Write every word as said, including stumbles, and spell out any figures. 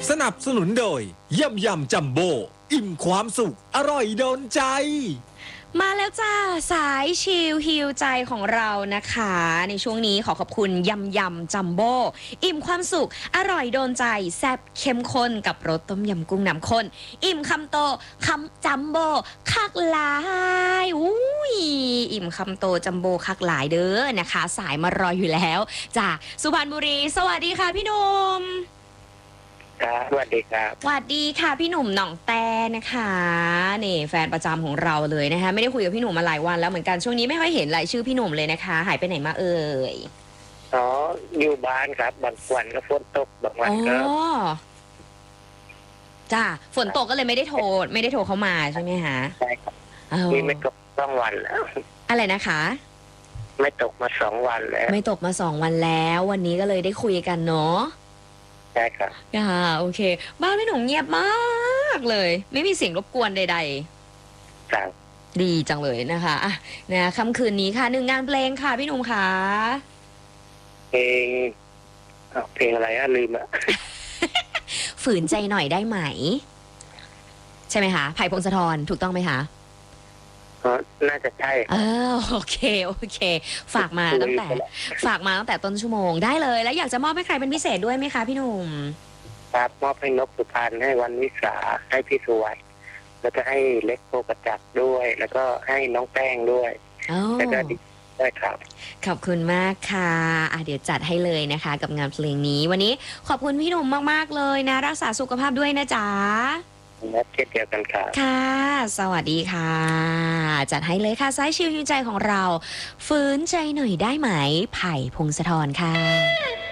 สนับสนุนโดยยำยำจัมโบ้อิ่มความสุขอร่อยโดนใจมาแล้วจ้าสายชิลฮิลใจของเรานะคะในช่วงนี้ขอขอบคุณยำยำจัมโบ้อิ่มความสุขอร่อยโดนใจแซ่บเข้มข้นกับรสต้มยำกุ้งน้ำข้นอิ่มคำโตคำจัมโบ้คักหลายอุ้ยอิ่มคำโตจัมโบ้คักหลายเด้อนะคะสายมารออยู่แล้วจากสุพรรณบุรีสวัสดีค่ะพี่หนุ่มครับสวัสดีครับสวัสดีค่ะพี่หนุ่มหน่องแต้นะคะนี่แฟนประจำของเราเลยนะคะไม่ได้คุยกับพี่หนุ่มมาหลายวันแล้วเหมือนกันช่วงนี้ไม่ค่อยเห็นรายชื่อพี่หนุ่มเลยนะคะหายไปไหนมาเอ่ยอ๋ออยู่บ้านครับบางวันก็ฝนตกบางวันก็อ๋อจ้าฝนตกก็เลยไม่ได้โทรไม่ได้โทรเข้ามาใช่ไหมคะใช่ครับนี่ไม่ตกสองวันแล้วอะไรนะคะไม่ตกมาสองวันแล้วไม่ตกมาสองวันแล้ววันนี้ก็เลยได้คุยกันเนาะใช่ครับค่ะโอเคบ้านพี่หนุ่มเงียบมากเลยไม่มีเสียงรบกวนใดๆครับดีจังเลยนะคะอ่ะนะค่ำคืนนี้ค่ะหนึ่งงานเพลงค่ะพี่หนุ่มค่ะเพลงเพลงอะไรอะลืมอะฝืนใจหน่อยได้ไหมใช่ไหมคะไผ่พงศธรถูกต้องไหมคะน่าจะใช่เออโอเคโอเคฝากมาตั้งแต่ฝากมาตั้งแต่ต้นชั่วโมงได้เลยแล้วอยากจะมอบให้ใครเป็นพิเศษด้วยไหมคะพี่หนุ่มครับมอบให้นกสุพรรณให้วันวิสาให้พี่สุวัสดิ์แล้วก็ให้เล็กโพประจักษ์ด้วย แล้วก็ให้น้องแป้งด้วยแล้วก็ดีได้ครับขอบคุณมากค่ะอ่ะเดี๋ยวจัดให้เลยนะคะกับงานเพลงนี้วันนี้ขอบคุณพี่หนุ่มมากๆเลยนะรักษาสุขภาพด้วยนะจ๊ะเช่นเดียวกันครับค่ะสวัสดีค่ะจัดให้เลยค่ะสายชิลฮิวใจของเราฟื้นใจหน่อยได้ไหมไผ่พงศธรค่ะ